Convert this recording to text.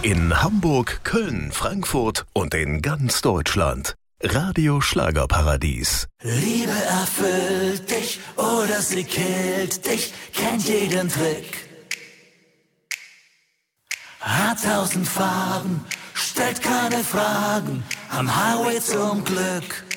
In Hamburg, Köln, Frankfurt und in ganz Deutschland. Radio Schlagerparadies. Liebe erfüllt dich oder sie killt dich, kennt jeden Trick. Hat 1000 Farben, stellt keine Fragen, am Highway zum Glück.